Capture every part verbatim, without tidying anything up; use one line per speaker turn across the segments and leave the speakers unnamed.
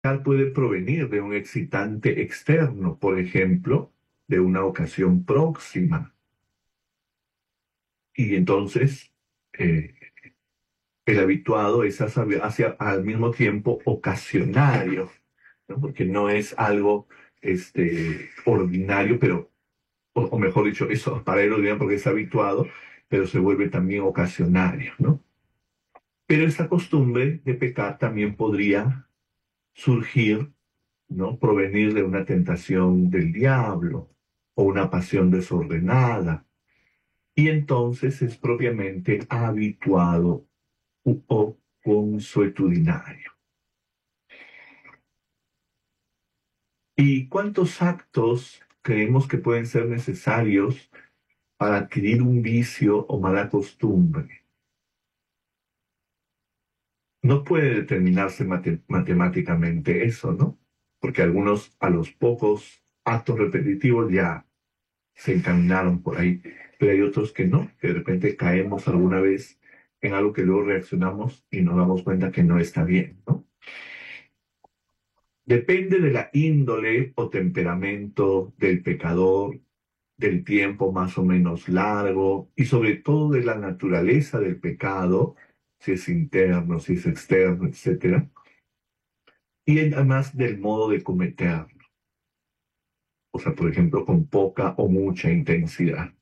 puede provenir de un excitante externo, por ejemplo, de una ocasión próxima. Y entonces eh, el habituado es hacia, hacia- al mismo tiempo ocasionario, ¿no? Porque no es algo este, ordinario, pero, o, o mejor dicho, eso para él ordinario porque es habituado, pero se vuelve también ocasionario, ¿no? Pero esa costumbre de pecar también podría surgir, ¿no? Provenir de una tentación del diablo o una pasión desordenada. Y entonces es propiamente habituado u- o consuetudinario. ¿Y cuántos actos creemos que pueden ser necesarios para adquirir un vicio o mala costumbre? No puede determinarse mate- matemáticamente eso, ¿no? Porque algunos a los pocos actos repetitivos ya se encaminaron por ahí, pero hay otros que no, que de repente caemos alguna vez en algo que luego reaccionamos y nos damos cuenta que no está bien, ¿no? Depende de la índole o temperamento del pecador, del tiempo más o menos largo y sobre todo de la naturaleza del pecado, si es interno, si es externo, etcétera, y además del modo de cometerlo, o sea, por ejemplo, con poca o mucha intensidad.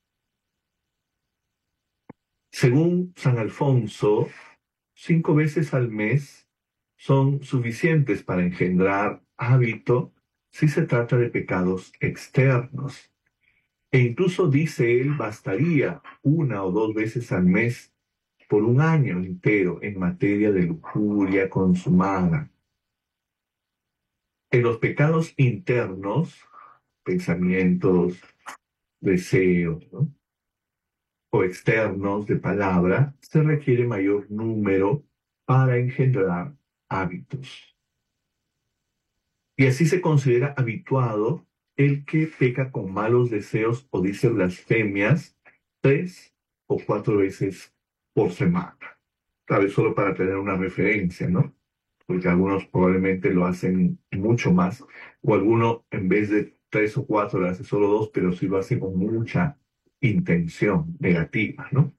Según San Alfonso, cinco veces al mes son suficientes para engendrar hábito si se trata de pecados externos. E incluso dice él, bastaría una o dos veces al mes por un año entero en materia de lujuria consumada. En los pecados internos, pensamientos, deseos, ¿no? O externos de palabra, se requiere mayor número para engendrar hábitos. Y así se considera habituado el que peca con malos deseos o dice blasfemias tres o cuatro veces por semana. Tal vez solo para tener una referencia, ¿no? Porque algunos probablemente lo hacen mucho más, o alguno en vez de tres o cuatro lo hace solo dos, pero sí lo hace con mucha intención negativa, ¿no?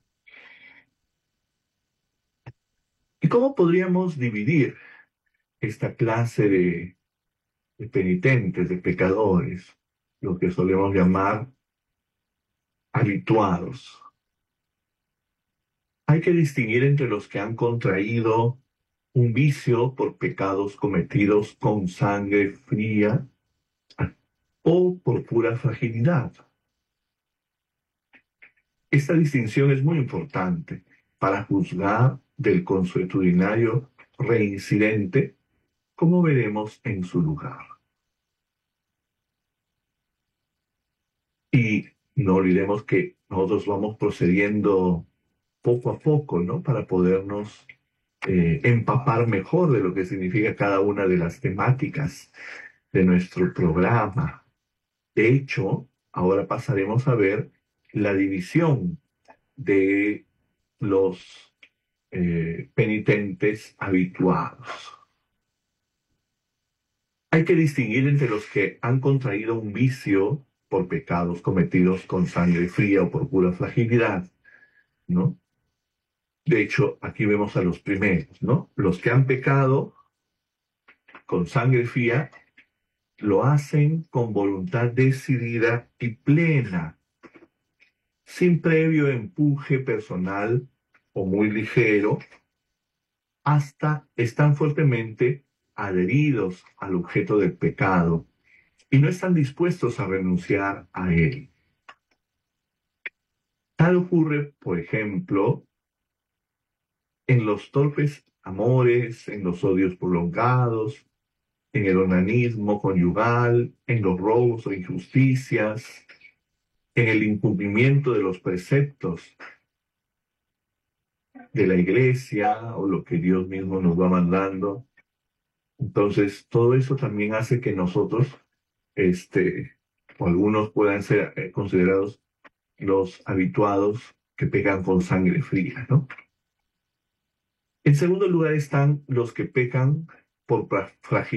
¿Y cómo podríamos dividir esta clase de, de penitentes, de pecadores, lo que solemos llamar habituados? Hay que distinguir entre los que han contraído un vicio por pecados cometidos con sangre fría o por pura fragilidad. Esta distinción es muy importante para juzgar del consuetudinario reincidente, como veremos en su lugar. Y no olvidemos que nosotros vamos procediendo poco a poco, ¿no? Para podernos eh, empapar mejor de lo que significa cada una de las temáticas de nuestro programa. De hecho, ahora pasaremos a ver la división de los eh, penitentes habituados. Hay que distinguir entre los que han contraído un vicio por pecados cometidos con sangre fría o por pura fragilidad, ¿no? De hecho, aquí vemos a los primeros, ¿no? Los que han pecado con sangre fría lo hacen con voluntad decidida y plena, sin previo empuje personal o muy ligero, hasta están fuertemente adheridos al objeto del pecado y no están dispuestos a renunciar a él. Tal ocurre, por ejemplo, en los torpes amores, en los odios prolongados, en el onanismo conyugal, en los robos o injusticias, en el incumplimiento de los preceptos de la iglesia o lo que Dios mismo nos va mandando. Entonces, todo eso también hace que nosotros, este, o algunos puedan ser eh, considerados los habituados que pecan con sangre fría, ¿no? En segundo lugar están los que pecan por fragilidad